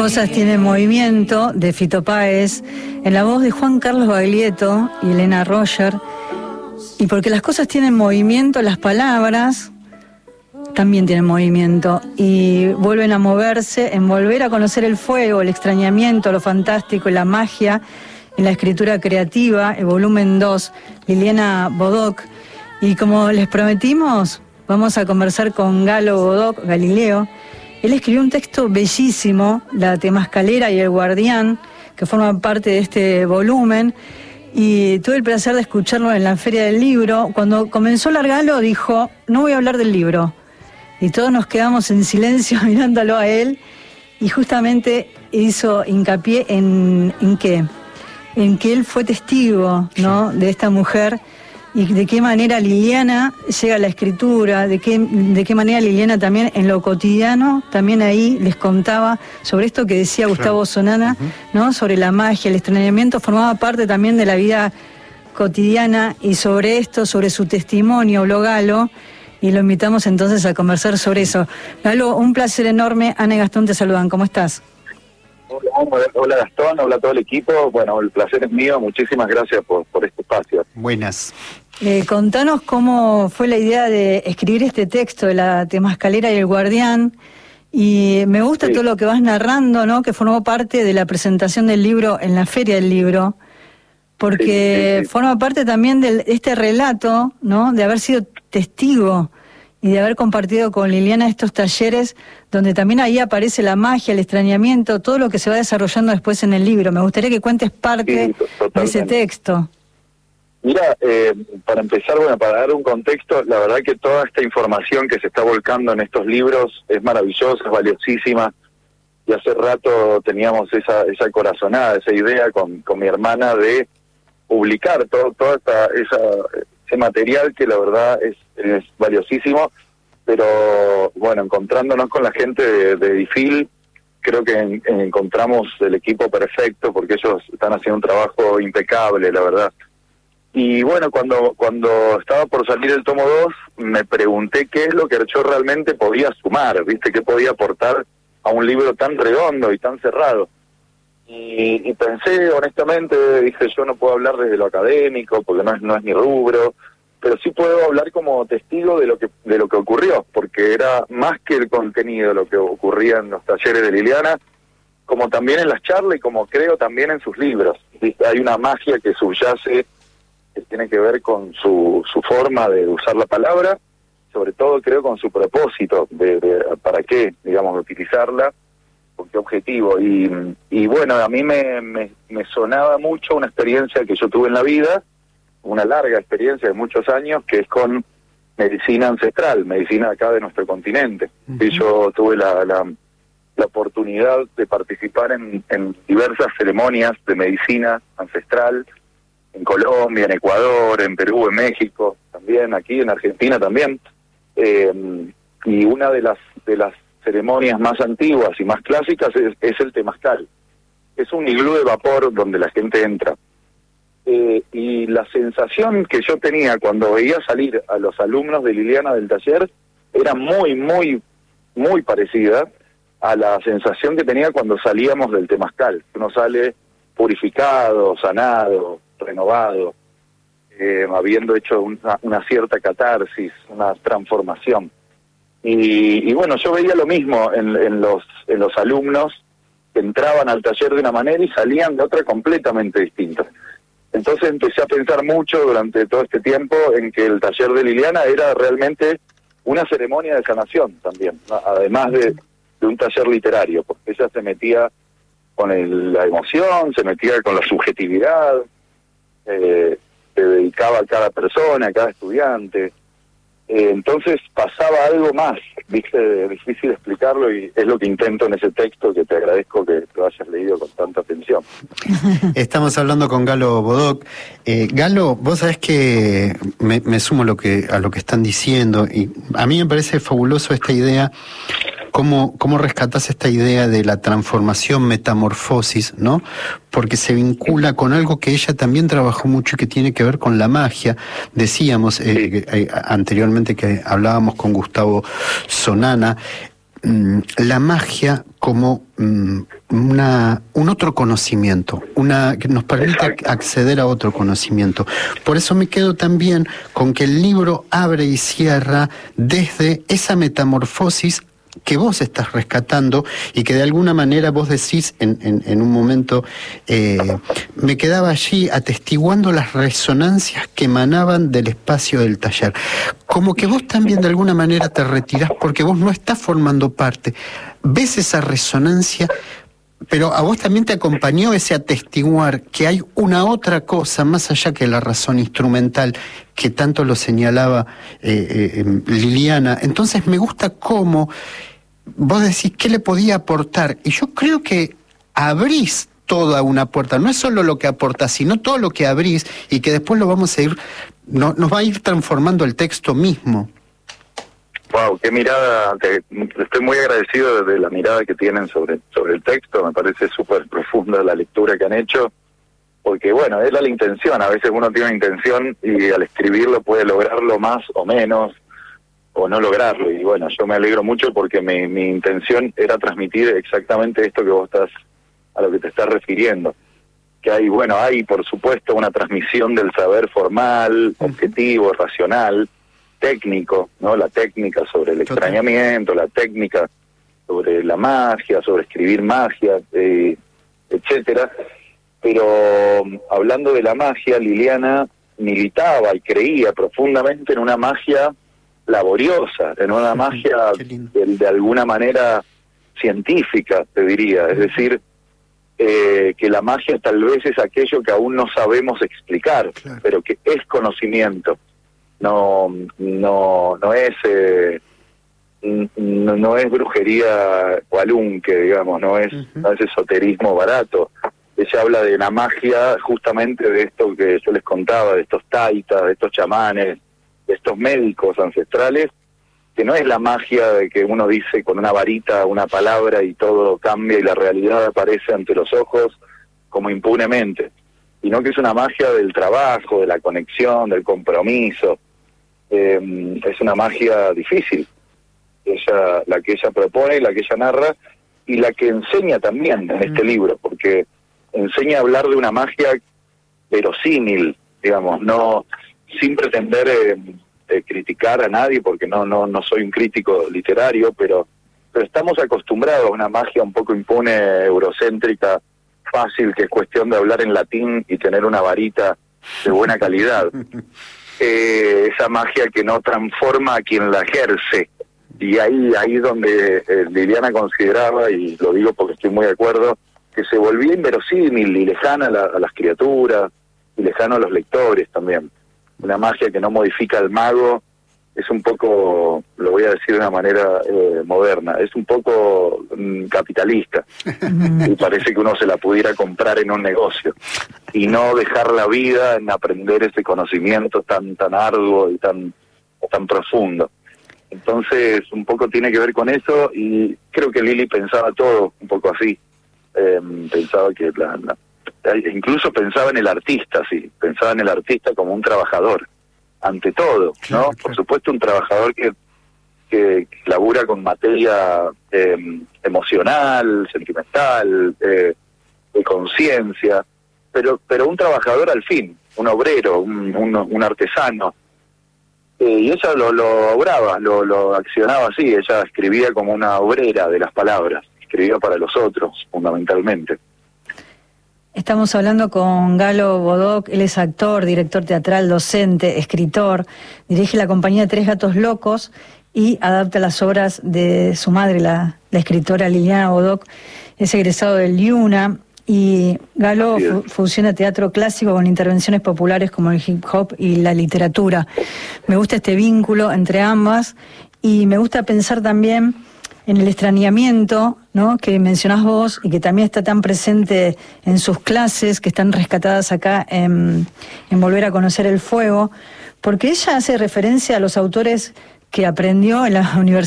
cosas tienen movimiento, de Fito Páez, en la voz de Juan Carlos Baglietto y Elena Roger. Y porque las cosas tienen movimiento, las palabras también tienen movimiento y vuelven a moverse, en volver a conocer el fuego, el extrañamiento, lo fantástico, la magia en la escritura creativa, el volumen 2, Liliana Bodoc. Y como les prometimos, vamos a conversar con Galo Bodoc, Galileo. Él escribió un texto bellísimo, La Temascalera y el Guardián, que forma parte de este volumen, y tuve el placer de escucharlo en la Feria del Libro. Cuando comenzó a largarlo dijo, no voy a hablar del libro, y todos nos quedamos en silencio mirándolo a él, y justamente hizo hincapié en que él fue testigo, ¿no?, de esta mujer, y de qué manera Liliana llega a la escritura, de qué manera Liliana también en lo cotidiano, también ahí les contaba sobre esto que decía Gustavo Sonana, ¿no?, sobre la magia, el extrañamiento, formaba parte también de la vida cotidiana, y sobre esto, sobre su testimonio, habló Galo, y lo invitamos entonces a conversar sobre eso. Galo, un placer enorme. Ana y Gastón te saludan, ¿cómo estás? Hola Gastón, hola a todo el equipo. Bueno, el placer es mío, muchísimas gracias por este espacio. Buenas. Contanos cómo fue la idea de escribir este texto de La Temascalera y el Guardián, y me gusta todo lo que vas narrando, ¿no?, que formó parte de la presentación del libro en la Feria del Libro, porque forma parte también de este relato, ¿no?, de haber sido testigo y de haber compartido con Liliana estos talleres donde también ahí aparece la magia, el extrañamiento, todo lo que se va desarrollando después en el libro. Me gustaría que cuentes parte de ese texto. Mira, para empezar, bueno, para dar un contexto, la verdad que toda esta información que se está volcando en estos libros es maravillosa, es valiosísima, y hace rato teníamos esa corazonada, esa idea con mi hermana de publicar todo ese material que la verdad es valiosísimo, pero bueno, encontrándonos con la gente de Edifil, creo que encontramos el equipo perfecto, porque ellos están haciendo un trabajo impecable, la verdad. Y bueno, cuando estaba por salir el tomo 2, me pregunté qué es lo que yo realmente podía sumar, ¿viste? ¿Qué podía aportar a un libro tan redondo y tan cerrado? Y pensé, honestamente, dije, yo no puedo hablar desde lo académico, porque no es mi rubro, pero sí puedo hablar como testigo de lo que ocurrió, porque era más que el contenido lo que ocurría en los talleres de Liliana, como también en las charlas y como creo también en sus libros. Hay una magia que subyace, que tiene que ver con su forma de usar la palabra, sobre todo creo con su propósito, de para qué, digamos, utilizarla, con qué objetivo. Y bueno, a mí me sonaba mucho una experiencia que yo tuve en la vida, una larga experiencia de muchos años, que es con medicina ancestral, medicina acá de nuestro continente. Y yo tuve la oportunidad de participar en diversas ceremonias de medicina ancestral, en Colombia, en Ecuador, en Perú, en México, también aquí en Argentina también. Y una de las ceremonias más antiguas y más clásicas es el temazcal. Es un iglú de vapor donde la gente entra. Y la sensación que yo tenía cuando veía salir a los alumnos de Liliana del taller era muy, muy, muy parecida a la sensación que tenía cuando salíamos del temazcal. Uno sale purificado, sanado, renovado, habiendo hecho una cierta catarsis, una transformación. Y bueno, yo veía lo mismo en los alumnos que entraban al taller de una manera y salían de otra completamente distinta. Entonces empecé a pensar mucho durante todo este tiempo en que el taller de Liliana era realmente una ceremonia de sanación también, ¿no?, además de un taller literario, porque ella se metía con la emoción, se metía con la subjetividad, se dedicaba a cada persona, a cada estudiante. Entonces pasaba algo más, ¿viste? Difícil explicarlo, y es lo que intento en ese texto, que te agradezco que lo hayas leído con tanta atención. Estamos hablando con Galo Bodoc. Galo, vos sabés que me sumo a lo que están diciendo, y a mí me parece fabuloso esta idea. ¿Cómo rescatás esta idea de la transformación, metamorfosis, ¿no? Porque se vincula con algo que ella también trabajó mucho y que tiene que ver con la magia. Decíamos anteriormente que hablábamos con Gustavo Sonana, la magia como un otro conocimiento, que nos permite acceder a otro conocimiento. Por eso me quedo también con que el libro abre y cierra desde esa metamorfosis que vos estás rescatando y que de alguna manera vos decís en un momento, me quedaba allí atestiguando las resonancias que emanaban del espacio del taller. Como que vos también de alguna manera te retirás porque vos no estás formando parte. Ves esa resonancia, pero a vos también te acompañó ese atestiguar que hay una otra cosa más allá que la razón instrumental, que tanto lo señalaba Liliana. Entonces me gusta cómo vos decís qué le podía aportar, y yo creo que abrís toda una puerta, no es solo lo que aportás, sino todo lo que abrís, y que después lo vamos a ir, nos va a ir transformando el texto mismo. Wow, qué mirada, estoy muy agradecido de la mirada que tienen sobre el texto, me parece súper profunda la lectura que han hecho, porque bueno, era la intención, a veces uno tiene una intención y al escribirlo puede lograrlo más o menos, o no lograrlo, y bueno, yo me alegro mucho porque mi intención era transmitir exactamente esto que vos a lo que te estás refiriendo, que hay por supuesto una transmisión del saber formal, objetivo, racional, técnico, ¿no? La técnica sobre el extrañamiento, la técnica sobre la magia, sobre escribir magia, etcétera. Pero hablando de la magia, Liliana militaba y creía profundamente en una magia laboriosa, en una magia de alguna manera científica, te diría, es decir, que la magia tal vez es aquello que aún no sabemos explicar, pero que es conocimiento. No es brujería cualunque, digamos, no es esoterismo barato. Ella habla de la magia justamente de esto que yo les contaba, de estos taitas, de estos chamanes, de estos médicos ancestrales, que no es la magia de que uno dice con una varita una palabra y todo cambia y la realidad aparece ante los ojos como impunemente, sino que es una magia del trabajo, de la conexión, del compromiso. Es una magia difícil, la que ella propone, la que ella narra, y la que enseña también en este libro, porque enseña a hablar de una magia verosímil, digamos, no sin pretender criticar a nadie, porque no soy un crítico literario, pero estamos acostumbrados a una magia un poco impune, eurocéntrica, fácil, que es cuestión de hablar en latín y tener una varita de buena calidad. Esa magia que no transforma a quien la ejerce, y ahí donde Liliana consideraba, y lo digo porque estoy muy de acuerdo, que se volvía inverosímil y lejana a las criaturas y lejano a los lectores también. Una magia que no modifica al mago es un poco, lo voy a decir de una manera moderna, es un poco capitalista, y parece que uno se la pudiera comprar en un negocio y no dejar la vida en aprender ese conocimiento tan arduo y tan profundo. Entonces un poco tiene que ver con eso, y creo que Lili pensaba todo un poco así. Pensaba que incluso pensaba en el artista, pensaba en el artista como un trabajador ante todo, ¿no? Por supuesto, un trabajador que labura con materia emocional, sentimental, de conciencia, pero un trabajador al fin, un obrero, un artesano. Y ella lo obraba, lo accionaba así, ella escribía como una obrera de las palabras, escribía para los otros, fundamentalmente. Estamos hablando con Galo Bodoc, él es actor, director teatral, docente, escritor, dirige la compañía Tres Gatos Locos y adapta las obras de su madre, la escritora Liliana Bodoc. Es egresado del IUNA, y Galo fusiona teatro clásico con intervenciones populares como el hip hop y la literatura. Me gusta este vínculo entre ambas, y me gusta pensar también en el extrañamiento, ¿no?, que mencionás vos y que también está tan presente en sus clases, que están rescatadas acá en Volver a conocer el fuego, porque ella hace referencia a los autores que aprendió en la universidad